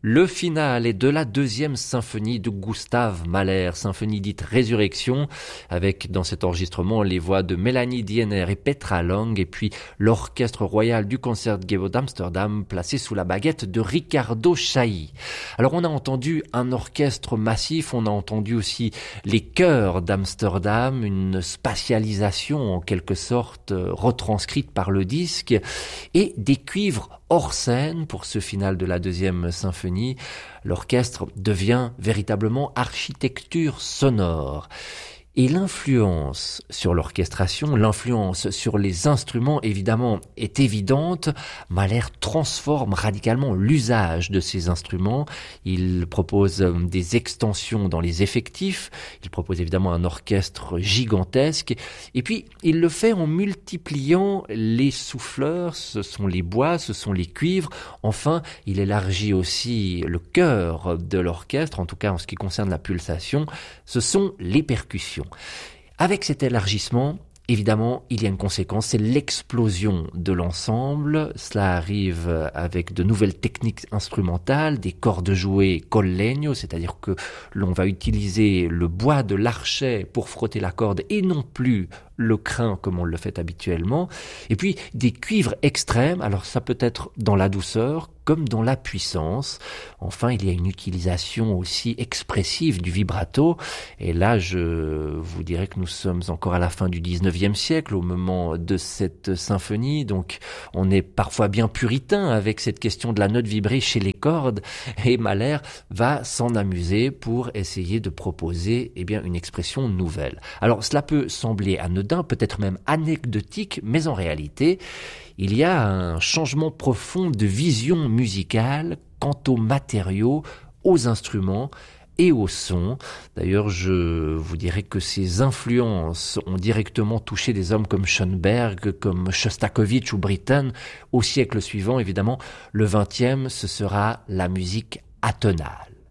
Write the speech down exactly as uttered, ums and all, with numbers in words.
Le final est de la deuxième symphonie de Gustav Mahler, symphonie dite Résurrection, avec dans cet enregistrement les voix de Mélanie Diener et Petra Lang, et puis l'orchestre royal du Concertgebouw d'Amsterdam, placé sous la baguette de Riccardo Chailly. Alors on a entendu un orchestre massif, on a entendu aussi les chœurs d'Amsterdam, une spatialisation en quelque sorte retranscrite par le disque, et des cuivres hors scène pour ce final de la deuxième symphonie. L'orchestre devient véritablement architecture sonore. Et l'influence sur l'orchestration, l'influence sur les instruments, évidemment, est évidente. Mahler transforme radicalement l'usage de ces instruments. Il propose des extensions dans les effectifs. Il propose évidemment un orchestre gigantesque. Et puis, il le fait en multipliant les souffleurs. Ce sont les bois, ce sont les cuivres. Enfin, il élargit aussi le cœur de l'orchestre, en tout cas en ce qui concerne la pulsation. Ce sont les percussions. Avec cet élargissement, évidemment, il y a une conséquence, c'est l'explosion de l'ensemble. Cela arrive avec de nouvelles techniques instrumentales, des cordes jouées col legno, c'est-à-dire que l'on va utiliser le bois de l'archet pour frotter la corde et non plus le crin comme on le fait habituellement. Et puis des cuivres extrêmes, alors ça peut être dans la douceur comme dans la puissance. Enfin, il y a une utilisation aussi expressive du vibrato. Et là, je vous dirais que nous sommes encore à la fin du dix-neuvième siècle, au moment de cette symphonie. Donc, on est parfois bien puritain avec cette question de la note vibrée chez les cordes. Et Mahler va s'en amuser pour essayer de proposer, eh bien, une expression nouvelle. Alors, cela peut sembler anodin, peut-être même anecdotique, mais en réalité, il y a un changement profond de vision musicale quant aux matériaux, aux instruments et au son. D'ailleurs, je vous dirais que ces influences ont directement touché des hommes comme Schoenberg, comme Shostakovich ou Britten. Au siècle suivant, évidemment, le vingtième, ce sera la musique atonale.